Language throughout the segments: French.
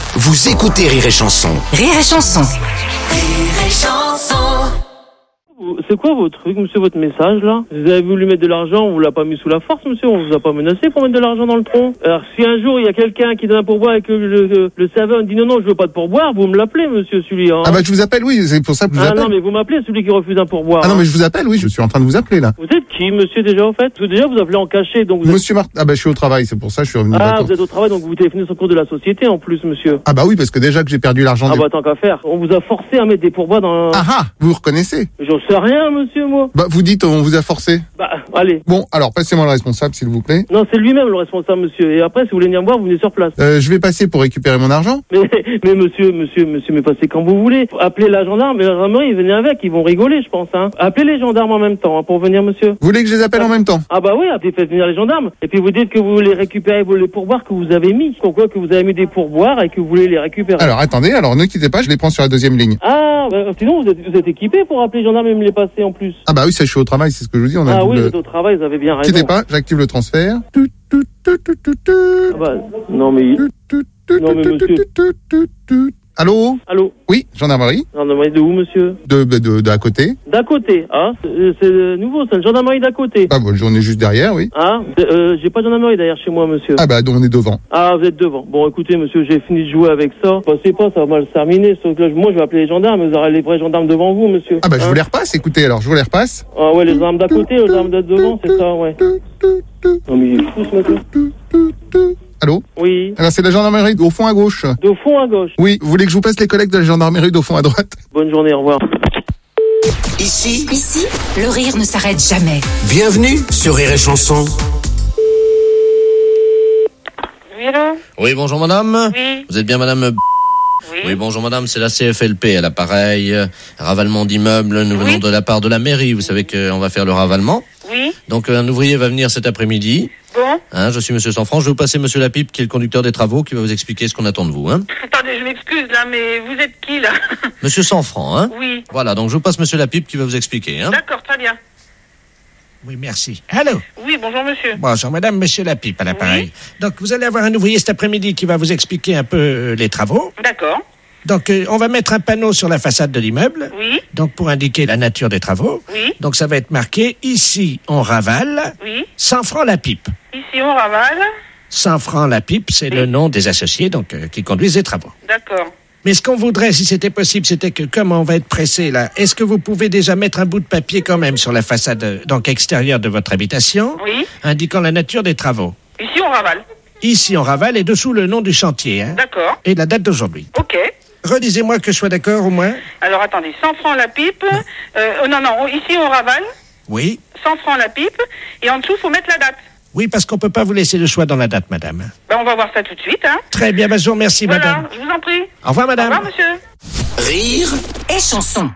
Vous écoutez Rire et Chanson. Rire et Chanson. Rire et Chanson. C'est quoi votre truc, monsieur, votre message là? Vous avez voulu mettre de l'argent, on vous l'a pas mis sous la force, monsieur, on vous a pas menacé pour mettre de l'argent dans le tronc. Alors si un jour il y a quelqu'un qui donne un pourboire et que le serveur me dit non, je veux pas de pourboire, vous me l'appelez, monsieur, celui-là. Hein. Ah bah je vous appelle, oui, c'est pour ça que je vous appelle. Ah non, mais vous m'appelez, celui qui refuse un pourboire. Ah non, mais je vous appelle, oui, je suis en train de vous appeler là. Vous êtes qui, monsieur, déjà, en fait? Parce que déjà, vous appelez en cachet, donc vous êtes... Monsieur Martin, ah bah je suis au travail, c'est pour ça que je suis revenu. Ah, vous êtes au travail, donc vous téléphonez sur le compte de la société, en plus, monsieur. Ah bah oui, parce que déjà que j'ai perdu l'argent Ah bah tant qu'à faire. On vous a forcé à mettre des pourboires dans... Ah, vous reconnaissez? J'en sais rien, monsieur, moi. Bah vous dites on vous a forcé. Bah, allez. Bon, alors passez-moi le responsable s'il vous plaît. Non, c'est lui-même le responsable, monsieur. Et après, si vous voulez venir me voir, vous venez sur place. Je vais passer pour récupérer mon argent. Mais monsieur, mais passez quand vous voulez. Appelez la gendarme et la gendarmerie, venez avec, ils vont rigoler, je pense, hein. Appelez les gendarmes en même temps, hein, pour venir, monsieur. Vous voulez que je les appelle en même temps? Ah bah oui, faites venir les gendarmes. Et puis vous dites que vous voulez récupérer les pourboires que vous avez mis. Pourquoi que vous avez mis des pourboires et que vous voulez les récupérer. Alors attendez, alors ne quittez pas, je les prends sur la deuxième ligne. Ah, bah, sinon vous êtes équipé pour appeler les gendarmes et me les passer en plus. Ah bah oui, ça je suis au travail, c'est ce que je vous dis. On a ah oui, vous êtes au travail, vous avez bien raison. Quittez pas, j'active le transfert. Ah bah, non mais monsieur. Allô? Allô? Oui, gendarmerie. Gendarmerie de où, monsieur? De à côté. D'à côté, hein? C'est nouveau, c'est une gendarmerie d'à côté. Ah bon, j'en ai juste derrière, oui. Ah, j'ai pas de gendarmerie derrière chez moi, monsieur. Ah bah donc on est devant. Ah, vous êtes devant. Bon, écoutez, monsieur, j'ai fini de jouer avec ça. Passez pas, ça va mal se terminer. Sauf que moi, je vais appeler les gendarmes, vous aurez les vrais gendarmes devant vous, monsieur. Ah bah je vous les repasse, écoutez, alors je vous les repasse. Ah ouais, les gendarmes d'à côté, les gendarmes de devant, c'est ça, ouais. Non mais il est fou, ce mec-là. Allô? Oui. Alors c'est la gendarmerie au fond à gauche. De fond à gauche. Oui, vous voulez que je vous passe les collègues de la gendarmerie d'au fond à droite? Bonne journée, au revoir. Ici, le rire ne s'arrête jamais. bienvenue sur Rire et Chanson. Oui, allô? Oui, bonjour madame. Oui. Vous êtes bien madame? Oui, bonjour madame, c'est la CFLP à l'appareil. Ravalement d'immeubles, nous venons de la part de la mairie. Vous savez qu'on va faire le ravalement. Oui. Donc un ouvrier va venir cet après-midi. Bon. Hein, je suis monsieur Sanfranc. Je vais vous passer monsieur Lapipe, qui est le conducteur des travaux, qui va vous expliquer ce qu'on attend de vous. Hein. Attendez, je m'excuse là, mais vous êtes qui là? Monsieur Sanfranc, hein? Oui. Voilà, donc je vous passe monsieur Lapipe qui va vous expliquer. Hein. D'accord, très bien. Oui, merci. Allô? Oui, bonjour monsieur. Bonjour madame, monsieur Lapipe à l'appareil. Donc vous allez avoir un ouvrier cet après-midi qui va vous expliquer un peu les travaux. D'accord. Donc on va mettre un panneau sur la façade de l'immeuble. Oui. Donc pour indiquer la nature des travaux. Oui. Donc ça va être marqué ici on ravale. Oui. 100 francs la pipe. Ici on ravale. 100 francs la pipe, c'est le nom des associés donc qui conduisent les travaux. D'accord. Mais ce qu'on voudrait, si c'était possible, c'était que, comme on va être pressé là, est-ce que vous pouvez déjà mettre un bout de papier quand même sur la façade donc extérieure de votre habitation, Oui. indiquant la nature des travaux? Ici on ravale. Ici on ravale et dessous le nom du chantier, hein, D'accord. et la date d'aujourd'hui. Ok. Redisez-moi que je sois d'accord au moins. Alors attendez, 100 francs la pipe. Non, ici on ravale. Oui. 100 francs la pipe. Et en dessous, faut mettre la date. Oui, parce qu'on peut pas vous laisser le choix dans la date, madame. Ben on va voir ça tout de suite, hein. Très bien, je vous remercie, Voilà, madame. je vous en prie. Au revoir, madame. Au revoir, monsieur. Rire Et Chanson.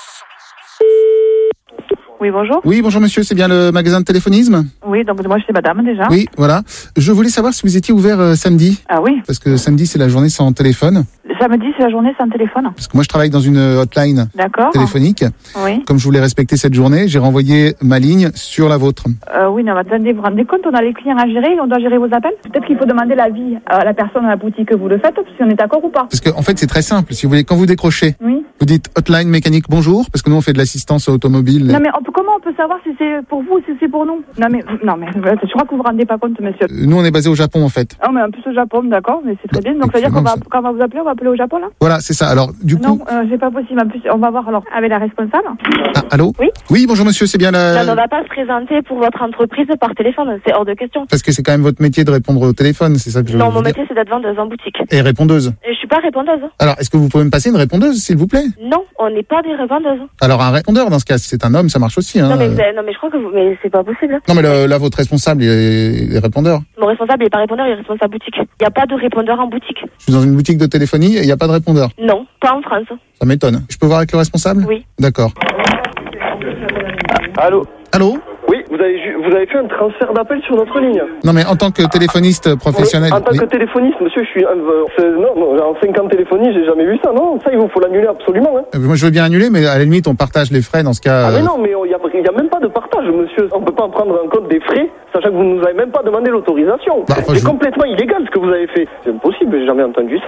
Oui, bonjour. Oui, bonjour monsieur, c'est bien le magasin de téléphonisme? Oui, donc moi je suis madame déjà. Oui, voilà. Je voulais savoir si vous étiez ouvert samedi. Ah oui. Parce que samedi c'est la journée sans téléphone. Samedi, c'est la journée sans téléphone. Parce que moi je travaille dans une hotline D'accord. téléphonique. Oui. Comme je voulais respecter cette journée, j'ai renvoyé ma ligne sur la vôtre. Oui, non, mais attendez, vous vous rendez compte, on a les clients à gérer, on doit gérer vos appels. Peut-être qu'il faut demander l'avis à la personne à la boutique que vous le faites, si on est d'accord ou pas. Parce que en fait c'est très simple. Si vous voulez, quand vous décrochez, Oui. vous dites hotline mécanique bonjour, parce que nous on fait de l'assistance automobile. Non, mais comment on peut savoir si c'est pour vous ou si c'est pour nous? Non, mais je crois que vous vous rendez pas compte, monsieur. Nous on est basé au Japon en fait. Ah, mais en plus au Japon, d'accord, mais c'est très bien. Donc ça veut dire quand on va vous appeler, on va appeler au Japon, là? Voilà, c'est ça. Alors du coup. Non, c'est pas possible. En plus, on va voir alors avec la responsable. Ah, allô? Oui. Oui, bonjour monsieur, c'est bien la. Ça ne va pas se présenter pour votre entreprise par téléphone, c'est hors de question. Parce que c'est quand même votre métier de répondre au téléphone, c'est ça que je veux Non, vous mon dire. métier c'est d'être vendeuse en boutique. Et répondeuse. Et je suis pas répondeuse. Alors, est-ce que vous pouvez me passer une répondeuse, s'il vous plaît? Non, on n'est pas des répondeuses. Alors, un répondeur, dans ce cas, si c'est un homme, ça marche aussi, hein. Non, mais je crois que mais c'est pas possible. Non, mais là, votre responsable, il est répondeur. Mon responsable il est pas répondeur, il est responsable boutique. Il n'y a pas de répondeur en boutique. Je suis dans une boutique de téléphonie et il n'y a pas de répondeur. Non, pas en France. Ça m'étonne. Je peux voir avec le responsable? Oui. D'accord. Allô? Allô? Oui, vous avez fait un transfert d'appel sur notre ligne. Non, mais en tant que téléphoniste professionnel. En tant que téléphoniste, monsieur, je suis en 5 ans de téléphonie, j'ai jamais vu ça, non? Ça, il vous faut l'annuler absolument, hein. Moi, je veux bien annuler, mais à la limite, on partage les frais dans ce cas. Ah, mais non, mais il y a même pas de partage, monsieur. On peut pas en prendre en compte des frais, sachant que vous nous avez même pas demandé l'autorisation. Bah, enfin, c'est complètement illégal ce que vous avez fait. C'est impossible, j'ai jamais entendu ça.